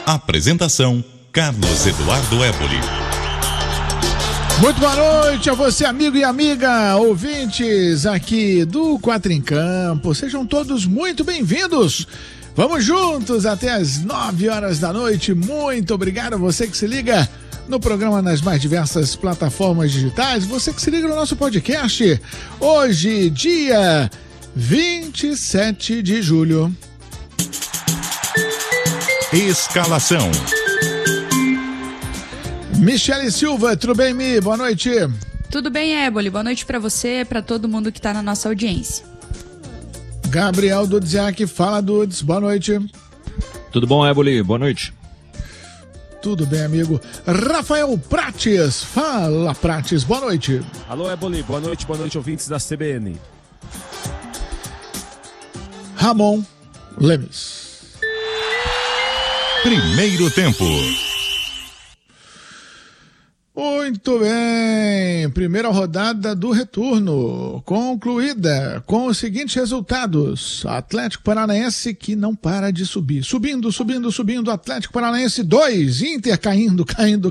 Apresentação: Carlos Eduardo Éboli. Muito boa noite a você, amigo e amiga, ouvintes aqui do Quatro em Campo. Sejam todos muito bem-vindos. Vamos juntos até as 9 horas da noite. Muito obrigado a você que se liga no programa nas mais diversas plataformas digitais. Você que se liga no nosso podcast. Hoje, dia 27 de julho. Escalação. Michele Silva, tudo bem, Mi? Boa noite. Tudo bem, Éboli. Boa noite pra você e pra todo mundo que tá na nossa audiência. Gabriel Dudziak, fala, Dudes. Boa noite. Tudo bom, Éboli? Boa noite. Tudo bem, amigo. Rafael Prates, fala, Prates. Boa noite. Alô, Éboli. Boa noite, ouvintes da CBN. Ramon Lemes. Primeiro tempo. Muito bem, primeira rodada do retorno concluída com os seguintes resultados: Atlético Paranaense que não para de subir, subindo, Atlético Paranaense 2, Inter caindo,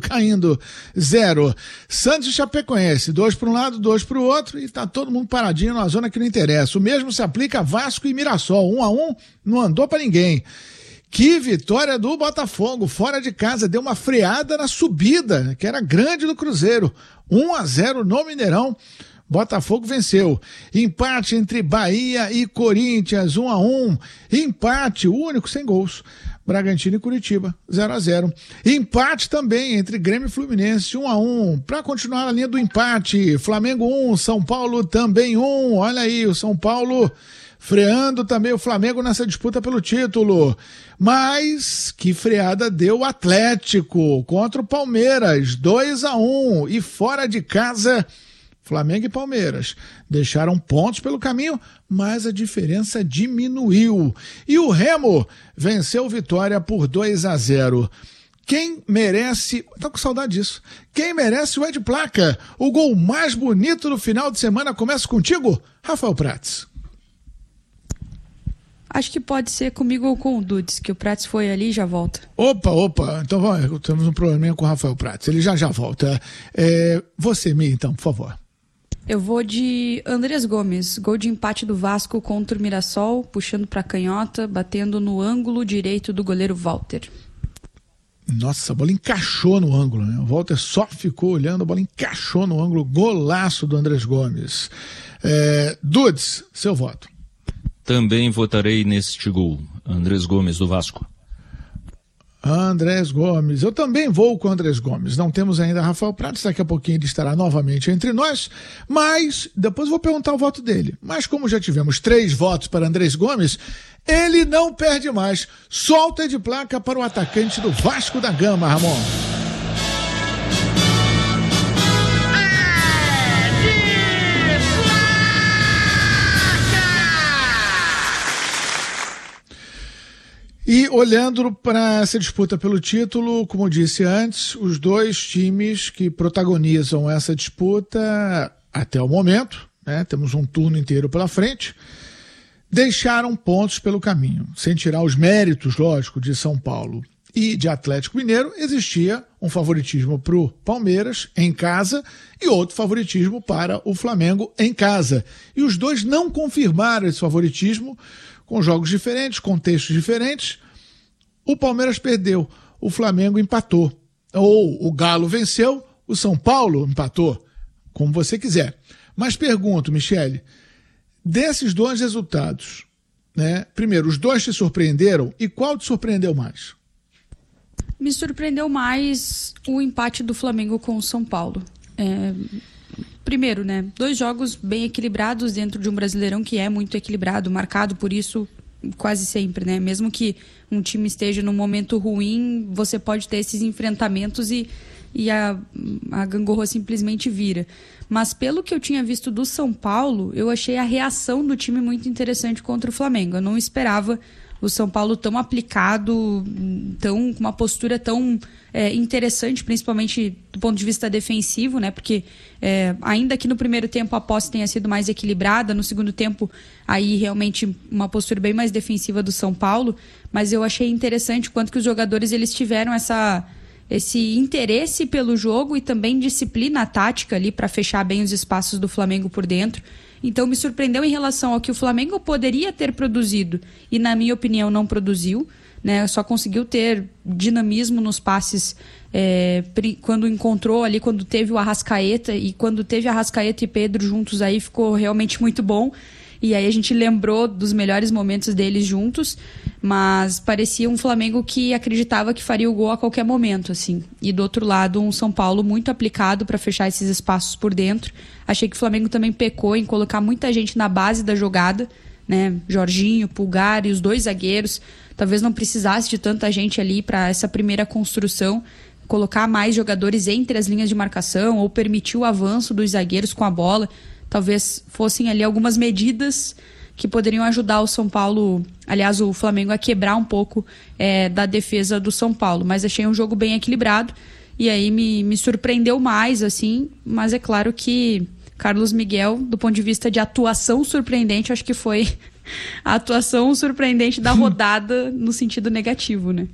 0, Santos e Chapecoense, 2 para um lado, 2 para o outro, e tá todo mundo paradinho na zona que não interessa. O mesmo se aplica a Vasco e Mirassol, 1-1, não andou para ninguém. Que vitória do Botafogo, fora de casa, deu uma freada na subida, que era grande do Cruzeiro, 1-0 no Mineirão, Botafogo venceu. Empate entre Bahia e Corinthians, 1-1, empate, o único sem gols, Bragantino e Curitiba, 0-0. Empate também entre Grêmio e Fluminense, 1-1, para continuar a linha do empate, Flamengo 1, São Paulo também 1, olha aí, o São Paulo freando também o Flamengo nessa disputa pelo título. Mas que freada deu o Atlético contra o Palmeiras, 2-1. E fora de casa, Flamengo e Palmeiras deixaram pontos pelo caminho, mas a diferença diminuiu. E o Remo venceu o Vitória por 2-0. Quem merece... Tô com saudade disso. Quem merece o Ed Placa? O gol mais bonito do final de semana começa contigo, Rafael Prates. Acho que pode ser comigo ou com o Dudes, que o Prates foi ali e já volta. Opa, então vamos, temos um probleminha com o Rafael Prates, ele já volta. Você, Mi, então, por favor. Eu vou de Andrés Gomes, gol de empate do Vasco contra o Mirassol, puxando pra canhota, batendo no ângulo direito do goleiro Walter. Nossa, a bola encaixou no ângulo, né? O Walter só ficou olhando, a bola encaixou no ângulo, golaço do Andrés Gomes. Dudes, seu voto. Também votarei neste gol, Andrés Gomes do Vasco. Andrés Gomes, eu também vou com o Andrés Gomes. Não temos ainda Rafael Prates, daqui a pouquinho ele estará novamente entre nós, mas depois vou perguntar o voto dele. Mas como já tivemos 3 votos para Andrés Gomes, ele não perde mais. Solta de placa para o atacante do Vasco da Gama, Ramon. E olhando para essa disputa pelo título, como disse antes, os 2 times que protagonizam essa disputa até o momento, né, temos um turno inteiro pela frente, deixaram pontos pelo caminho. Sem tirar os méritos, lógico, de São Paulo e de Atlético Mineiro, existia um favoritismo para o Palmeiras em casa e outro favoritismo para o Flamengo em casa. E os 2 não confirmaram esse favoritismo, com jogos diferentes, contextos diferentes. O Palmeiras perdeu, o Flamengo empatou. Ou o Galo venceu, o São Paulo empatou, como você quiser. Mas pergunto, Michele, desses 2 resultados, né? Primeiro, os 2 te surpreenderam e qual te surpreendeu mais? Me surpreendeu mais o empate do Flamengo com o São Paulo. Primeiro, né? 2 jogos bem equilibrados dentro de um Brasileirão que é muito equilibrado, marcado por isso quase sempre, né? Mesmo que um time esteja num momento ruim, você pode ter esses enfrentamentos e a gangorra simplesmente vira. Mas pelo que eu tinha visto do São Paulo, eu achei a reação do time muito interessante contra o Flamengo. Eu não esperava o São Paulo tão aplicado, com uma postura tão interessante, principalmente do ponto de vista defensivo, né? Porque ainda que no primeiro tempo a posse tenha sido mais equilibrada, no segundo tempo aí realmente uma postura bem mais defensiva do São Paulo, mas eu achei interessante quanto que os jogadores eles tiveram esse interesse pelo jogo e também disciplina tática ali para fechar bem os espaços do Flamengo por dentro. Então me surpreendeu em relação ao que o Flamengo poderia ter produzido e, na minha opinião, não produziu, né? Só conseguiu ter dinamismo nos passes quando encontrou ali, quando teve o Arrascaeta, e quando teve Arrascaeta e Pedro juntos aí ficou realmente muito bom. E aí a gente lembrou dos melhores momentos deles juntos, mas parecia um Flamengo que acreditava que faria o gol a qualquer momento, assim. E do outro lado, um São Paulo muito aplicado para fechar esses espaços por dentro. Achei que o Flamengo também pecou em colocar muita gente na base da jogada, né? Jorginho, Pulgar e os 2 zagueiros. Talvez não precisasse de tanta gente ali para essa primeira construção, colocar mais jogadores entre as linhas de marcação ou permitir o avanço dos zagueiros com a bola. Talvez fossem ali algumas medidas que poderiam ajudar o São Paulo, aliás, o Flamengo, a quebrar um pouco da defesa do São Paulo. Mas achei um jogo bem equilibrado e aí me surpreendeu mais, assim, mas é claro que Carlos Miguel, do ponto de vista de atuação surpreendente, acho que foi a atuação surpreendente da rodada no sentido negativo, né?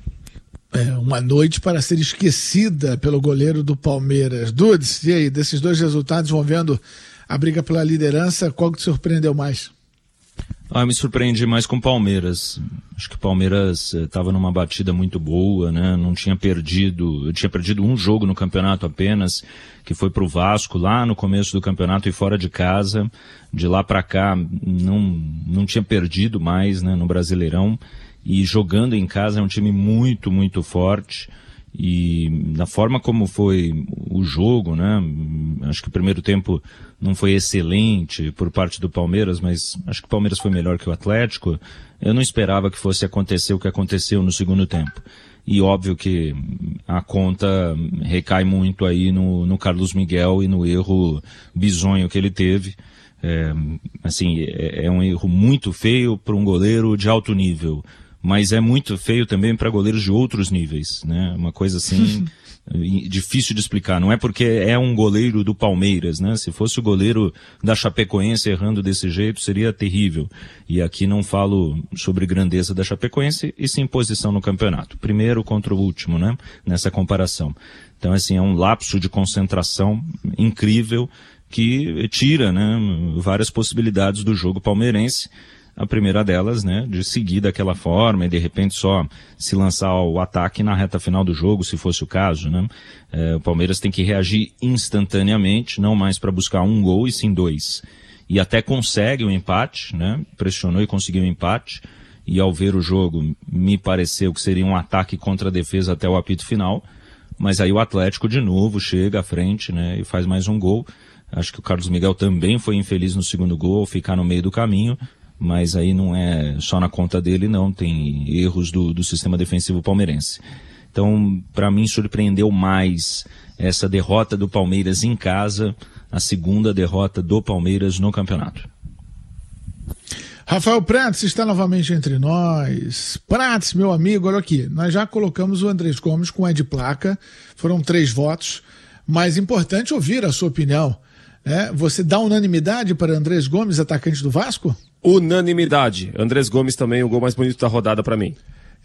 Uma noite para ser esquecida pelo goleiro do Palmeiras. Dudes, e aí, desses 2 resultados envolvendo a briga pela liderança, qual que te surpreendeu mais? Me surpreendi mais com o Palmeiras. Acho que o Palmeiras estava numa batida muito boa, né? Não tinha perdido, eu tinha perdido um jogo no campeonato apenas, que foi pro Vasco lá no começo do campeonato e fora de casa. De lá para cá não tinha perdido mais, né, no Brasileirão. E jogando em casa é um time muito, muito forte. E da forma como foi o jogo, né? Acho que o primeiro tempo não foi excelente por parte do Palmeiras, mas acho que o Palmeiras foi melhor que o Atlético. Eu não esperava que fosse acontecer o que aconteceu no segundo tempo. E óbvio que a conta recai muito aí no Carlos Miguel e no erro bizonho que ele teve. É um erro muito feio para um goleiro de alto nível. Mas é muito feio também para goleiros de outros níveis, né? Uma coisa assim, difícil de explicar. Não é porque é um goleiro do Palmeiras, né? Se fosse o goleiro da Chapecoense errando desse jeito, seria terrível. E aqui não falo sobre grandeza da Chapecoense, e sim posição no campeonato. Primeiro contra o último, né? Nessa comparação. Então, assim, é um lapso de concentração incrível que tira, né, várias possibilidades do jogo palmeirense. A primeira delas, né, de seguir daquela forma e de repente só se lançar ao ataque na reta final do jogo, se fosse o caso, né? O Palmeiras tem que reagir instantaneamente, não mais para buscar um gol e sim 2. E até consegue o empate, né? Pressionou e conseguiu o empate. E ao ver o jogo, me pareceu que seria um ataque contra a defesa até o apito final. Mas aí o Atlético de novo chega à frente, né, e faz mais um gol. Acho que o Carlos Miguel também foi infeliz no segundo gol, ao ficar no meio do caminho. Mas aí não é só na conta dele, não. Tem erros do sistema defensivo palmeirense. Então, para mim, surpreendeu mais essa derrota do Palmeiras em casa, a segunda derrota do Palmeiras no campeonato. Rafael Prats está novamente entre nós. Prats, meu amigo, olha aqui. Nós já colocamos o Andrés Gomes com Ed Placa. Foram 3 votos. Mas importante ouvir a sua opinião. Você dá unanimidade para Andrés Gomes, atacante do Vasco? Unanimidade. Andrés Gomes também, o gol mais bonito da rodada para mim.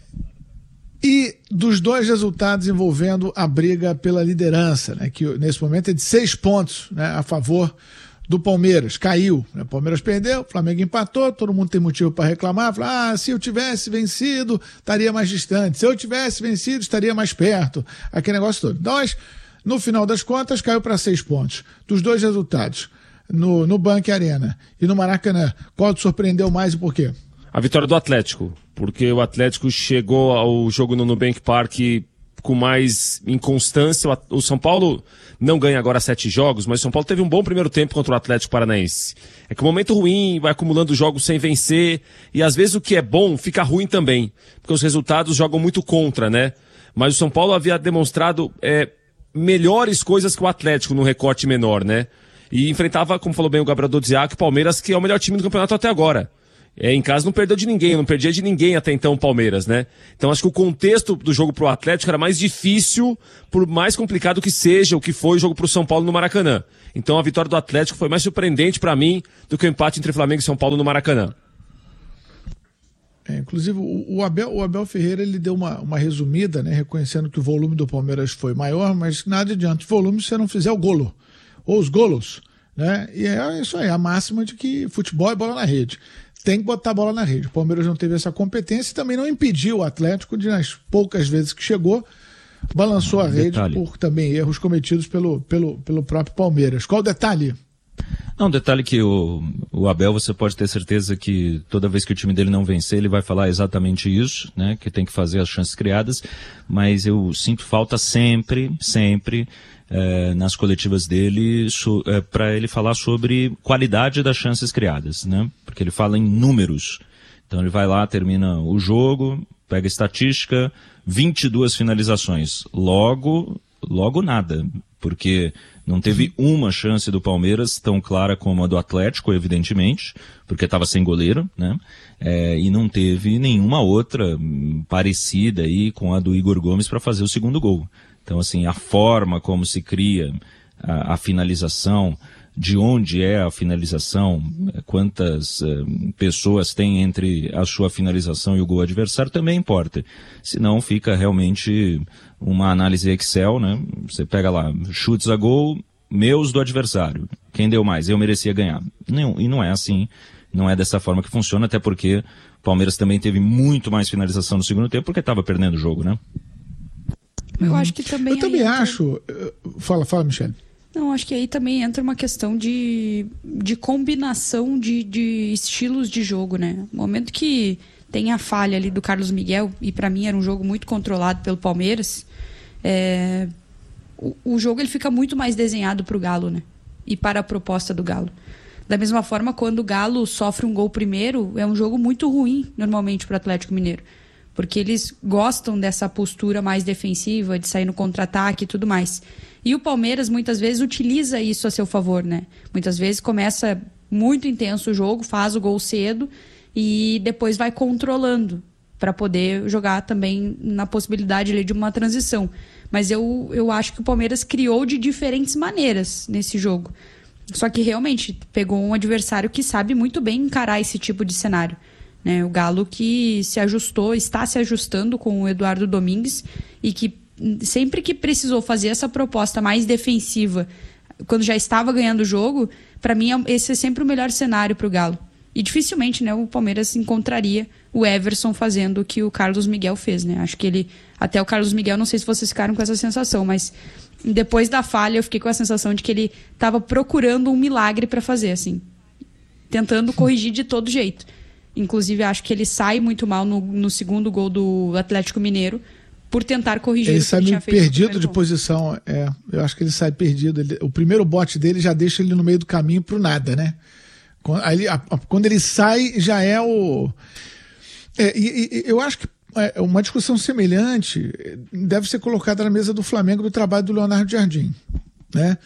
E dos 2 resultados envolvendo a briga pela liderança, né, que nesse momento é de 6 pontos, né, a favor do Palmeiras. Caiu, né, o Palmeiras perdeu, o Flamengo empatou, todo mundo tem motivo para reclamar. Falar, se eu tivesse vencido, estaria mais distante. Se eu tivesse vencido, estaria mais perto. Aquele negócio todo. Então, no final das contas, caiu para 6 pontos. Dos 2 resultados, no Bank Arena e no Maracanã, qual te surpreendeu mais e por quê? A vitória do Atlético, porque o Atlético chegou ao jogo no Nubank Park com mais inconstância. O São Paulo não ganha agora 7 jogos, mas o São Paulo teve um bom primeiro tempo contra o Atlético Paranaense. É que o momento ruim, vai acumulando jogos sem vencer, e às vezes o que é bom fica ruim também, porque os resultados jogam muito contra, né? Mas o São Paulo havia demonstrado melhores coisas que o Atlético no recorte menor, né? E enfrentava, como falou bem o Gabriel Dodziak, o Palmeiras, que é o melhor time do campeonato até agora. Em casa não perdeu de ninguém, não perdia de ninguém até então o Palmeiras, né? Então acho que o contexto do jogo pro Atlético era mais difícil, por mais complicado que seja o que foi o jogo pro São Paulo no Maracanã. Então a vitória do Atlético foi mais surpreendente para mim do que o empate entre Flamengo e São Paulo no Maracanã. Inclusive, o Abel Ferreira ele deu uma resumida, né, reconhecendo que o volume do Palmeiras foi maior, mas nada adianta o volume se você não fizer o golo, ou os golos, né? E é isso aí, a máxima de que futebol é bola na rede. Tem que botar a bola na rede. O Palmeiras não teve essa competência e também não impediu o Atlético de, nas poucas vezes que chegou, balançou a rede por também erros cometidos pelo próprio Palmeiras. Qual o detalhe? Não, detalhe que o Abel, você pode ter certeza que toda vez que o time dele não vencer, ele vai falar exatamente isso, né? Que tem que fazer as chances criadas, mas eu sinto falta sempre, nas coletivas dele, para ele falar sobre qualidade das chances criadas, né? Porque ele fala em números. Então ele vai lá, termina o jogo, pega a estatística, 22 finalizações. Logo nada, porque não teve uma chance do Palmeiras tão clara como a do Atlético, evidentemente, porque estava sem goleiro, né? E não teve nenhuma outra parecida aí com a do Igor Gomes para fazer o segundo gol. Então, assim, a forma como se cria a finalização, de onde é a finalização, quantas pessoas tem entre a sua finalização e o gol adversário também importa. Senão fica realmente uma análise Excel, né? Você pega lá, chutes a gol, meus do adversário. Quem deu mais? Eu merecia ganhar. Não, e não é assim, não é dessa forma que funciona, até porque o Palmeiras também teve muito mais finalização no segundo tempo, porque estava perdendo o jogo, né? Eu acho que também... Eu também acho... Fala, Michele. Não, acho que aí também entra uma questão de combinação de estilos de jogo, né? No momento que tem a falha ali do Carlos Miguel, e para mim era um jogo muito controlado pelo Palmeiras, o jogo ele fica muito mais desenhado para o Galo, né? E para a proposta do Galo. Da mesma forma, quando o Galo sofre um gol primeiro, é um jogo muito ruim, normalmente, para o Atlético Mineiro. Porque eles gostam dessa postura mais defensiva, de sair no contra-ataque e tudo mais. E o Palmeiras, muitas vezes, utiliza isso a seu favor, né? Muitas vezes começa muito intenso o jogo, faz o gol cedo e depois vai controlando para poder jogar também na possibilidade ali de uma transição. Mas eu acho que o Palmeiras criou de diferentes maneiras nesse jogo. Só que realmente pegou um adversário que sabe muito bem encarar esse tipo de cenário. Né? O Galo que se ajustou, está se ajustando com o Eduardo Domingues e que sempre que precisou fazer essa proposta mais defensiva, quando já estava ganhando o jogo, para mim esse é sempre o melhor cenário para o Galo. E dificilmente, né, o Palmeiras encontraria o Everson fazendo o que o Carlos Miguel fez, né? Acho que até o Carlos Miguel, não sei se vocês ficaram com essa sensação, mas depois da falha eu fiquei com a sensação de que ele estava procurando um milagre para fazer, assim, tentando corrigir de todo jeito. Inclusive, acho que ele sai muito mal no segundo gol do Atlético Mineiro por tentar corrigir ele o que ele tinha feito. Ele sai perdido de posição. Eu acho que ele sai perdido. O primeiro bote dele já deixa ele no meio do caminho pro nada, né? Quando ele sai, já é o... eu acho que uma discussão semelhante deve ser colocada na mesa do Flamengo do trabalho do Leonardo Jardim, né?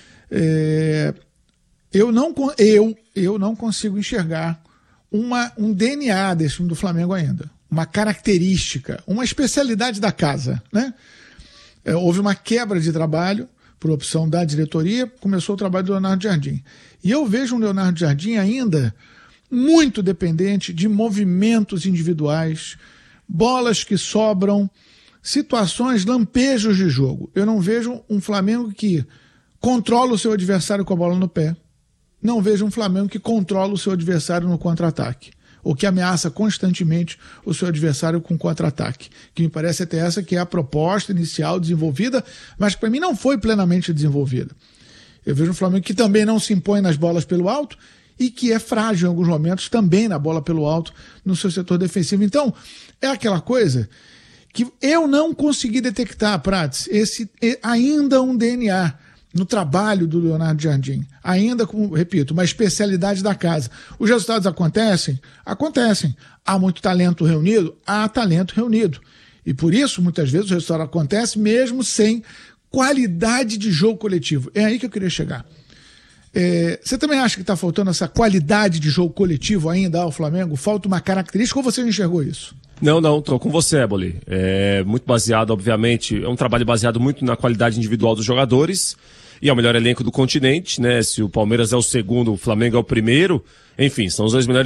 Eu não consigo enxergar um DNA desse time do Flamengo ainda, uma característica, uma especialidade da casa, né? Houve uma quebra de trabalho por opção da diretoria, começou o trabalho do Leonardo Jardim. E eu vejo um Leonardo Jardim ainda muito dependente de movimentos individuais, bolas que sobram, situações, lampejos de jogo. Eu não vejo um Flamengo que controla o seu adversário com a bola no pé. Não vejo um Flamengo que controla o seu adversário no contra-ataque, ou que ameaça constantemente o seu adversário com contra-ataque, que me parece até essa que é a proposta inicial desenvolvida, mas que para mim não foi plenamente desenvolvida. Eu vejo um Flamengo que também não se impõe nas bolas pelo alto e que é frágil em alguns momentos também na bola pelo alto no seu setor defensivo. Então, é aquela coisa que eu não consegui detectar, Prates, ainda um DNA no trabalho do Leonardo Jardim, ainda, como repito, uma especialidade da casa. Os resultados acontecem? Acontecem. Há muito talento reunido? Há talento reunido. E por isso, muitas vezes, o resultado acontece mesmo sem qualidade de jogo coletivo. É aí que eu queria chegar. Você também acha que está faltando essa qualidade de jogo coletivo ainda ao Flamengo? Falta uma característica ou você não enxergou isso? Não, tô com você, Éboli. É muito baseado, obviamente, é um trabalho baseado muito na qualidade individual dos jogadores e é o melhor elenco do continente, né? Se o Palmeiras é o segundo, o Flamengo é o primeiro, enfim, são os dois melhores